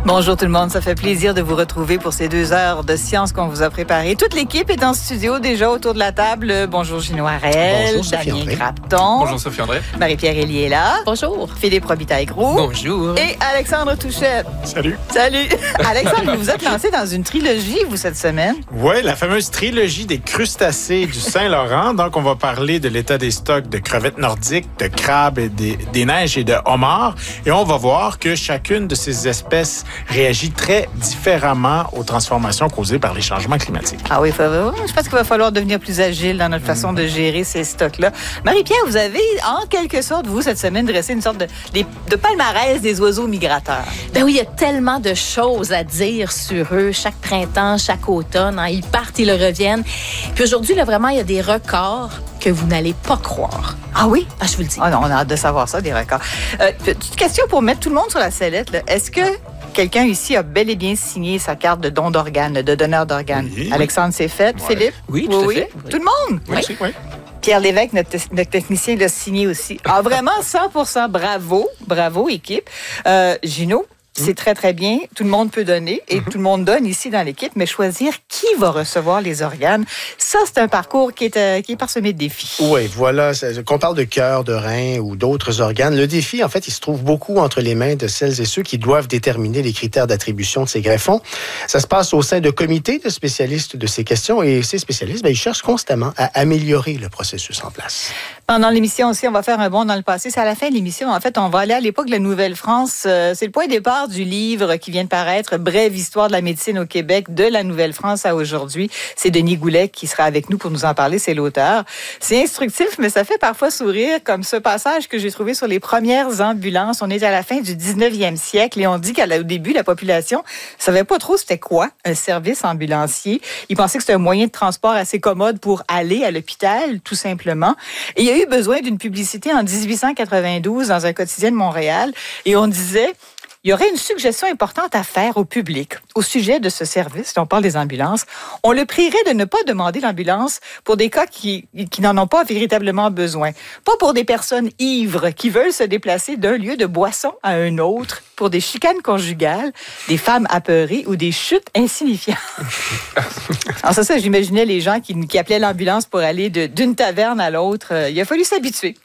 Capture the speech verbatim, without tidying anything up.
Bonjour tout le monde, ça fait plaisir de vous retrouver pour ces deux heures de science qu'on vous a préparées. Toute l'équipe est en studio déjà autour de la table. Bonjour Gino Harel, Bonjour Damien Grapton. Bonjour Sophie André. Marie-Pierre Elie est là. Bonjour. Philippe Robitaille-Gros. Bonjour. Et Alexandre Touchette. Salut. Salut. Alexandre, vous vous êtes lancé dans une trilogie, vous, cette semaine. Oui, la fameuse trilogie des crustacés du Saint-Laurent. Donc, on va parler de l'état des stocks de crevettes nordiques, de crabes, et des, des neiges et de homards. Et on va voir que chacune de ces espèces réagit très différemment aux transformations causées par les changements climatiques. Ah oui, faut, je pense qu'il va falloir devenir plus agile dans notre façon de gérer ces stocks-là. Marie-Pierre, vous avez, en quelque sorte, vous, cette semaine, dressé une sorte de, de palmarès des oiseaux migrateurs. Ben oui, il y a tellement de choses à dire sur eux, chaque printemps, chaque automne. Hein, ils partent, ils reviennent. Puis aujourd'hui, là, vraiment, il y a des records que vous n'allez pas croire. Ah oui? Ah, je vous le dis. Ah non, on a hâte de savoir ça, des records. Euh, petite question pour mettre tout le monde sur la sellette. Là. Est-ce que quelqu'un ici a bel et bien signé sa carte de don d'organes, de donneur d'organes? Oui. Alexandre, c'est fait. Ouais. Philippe? Oui, tout oui, à fait. oui. Tout le monde? Oui, oui. Pierre Lévesque, notre, notre technicien, l'a signé aussi. Ah, vraiment, cent pour cent bravo. Bravo, équipe. Euh, Gino, c'est très, très bien. Tout le monde peut donner et mm-hmm. tout le monde donne ici dans l'équipe, mais choisir qui va recevoir les organes, ça, c'est un parcours qui est, euh, qui est parsemé de défis. Oui, voilà. Qu'on parle de cœur, de rein ou d'autres organes, le défi, en fait, il se trouve beaucoup entre les mains de celles et ceux qui doivent déterminer les critères d'attribution de ces greffons. Ça se passe au sein de comités de spécialistes de ces questions et ces spécialistes, bien, ils cherchent constamment à améliorer le processus en place. Pendant l'émission aussi, on va faire un bond dans le passé. C'est à la fin de l'émission. En fait, on va aller à l'époque de la Nouvelle-France. Euh, c'est le point de départ du livre qui vient de paraître, Brève histoire de la médecine au Québec, de la Nouvelle-France à aujourd'hui. C'est Denis Goulet qui sera avec nous pour nous en parler, c'est l'auteur. C'est instructif, mais ça fait parfois sourire, comme ce passage que j'ai trouvé sur les premières ambulances. On est à la fin du dix-neuvième siècle et on dit qu'au début, la population savait pas trop c'était quoi un service ambulancier. Ils pensaient que c'était un moyen de transport assez commode pour aller à l'hôpital, tout simplement. Et il y a eu besoin d'une publicité en dix-huit cent quatre-vingt-douze dans un quotidien de Montréal et on disait: il y aurait une suggestion importante à faire au public au sujet de ce service. On parle des ambulances. On le prierait de ne pas demander l'ambulance pour des cas qui, qui n'en ont pas véritablement besoin. Pas pour des personnes ivres qui veulent se déplacer d'un lieu de boisson à un autre, pour des chicanes conjugales, des femmes apeurées ou des chutes insignifiantes. Alors c'est ça, j'imaginais les gens qui, qui appelaient l'ambulance pour aller de, d'une taverne à l'autre. Il a fallu s'habituer.